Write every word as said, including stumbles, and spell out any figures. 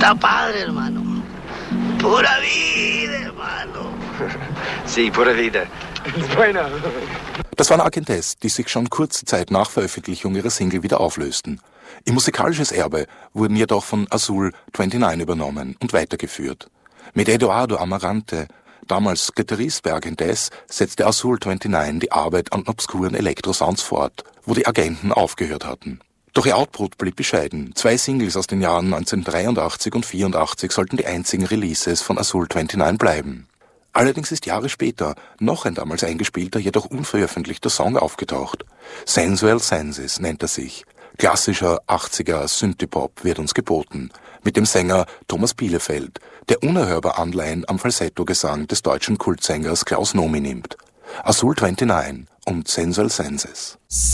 Está padre, hermano. Pura vida, hermano. Sí, pura vida. Bueno. Das waren Agentes, die sich schon kurze Zeit nach Veröffentlichung ihrer Single wieder auflösten. Ihr musikalisches Erbe wurden jedoch von Azul neunundzwanzig übernommen und weitergeführt. Mit Eduardo Amarante, damals Gitarrist bei Agentes, setzte Azul neunundzwanzig die Arbeit an obskuren Elektrosounds fort, wo die Agenten aufgehört hatten. Doch ihr Output blieb bescheiden. Zwei Singles aus den Jahren neunzehnhundertdreiundachtzig und vierundachtzig sollten die einzigen Releases von Azul neunundzwanzig bleiben. Allerdings ist Jahre später noch ein damals eingespielter, jedoch unveröffentlichter Song aufgetaucht. Sensual Senses nennt er sich. Klassischer achtziger Synthie-Pop wird uns geboten, mit dem Sänger Thomas Bielefeld, der unerhörbar Anleihen am Falsetto-Gesang des deutschen Kultsängers Klaus Nomi nimmt. Azul neunundzwanzig und Sensual Senses.